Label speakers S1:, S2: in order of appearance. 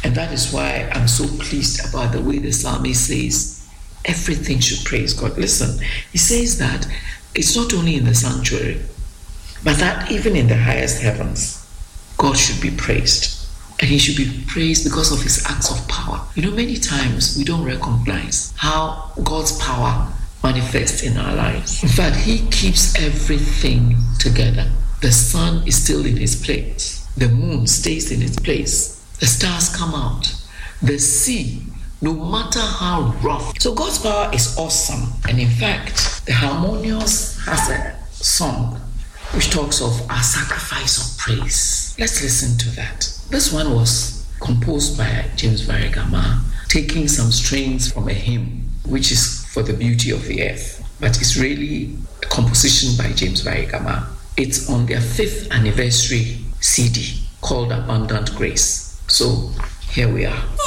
S1: And that is why I'm so pleased about the way the psalmist says, everything should praise God. Listen, he says that it's not only in the sanctuary, but that even in the highest heavens, God should be praised. And he should be praised because of his acts of power. Many times we don't recognize how God's power manifests in our lives. In fact, he keeps everything together. The sun is still in its place. The moon stays in its place. The stars come out. The sea, no matter how rough. So God's power is awesome. And in fact, the Harmonious has a song which talks of our sacrifice of praise. Let's listen to that. This one was composed by James Varigama, taking some strains from a hymn, which is for the beauty of the earth. But it's really a composition by James Varigama. It's on their 5th anniversary CD called Abundant Grace. So here we are.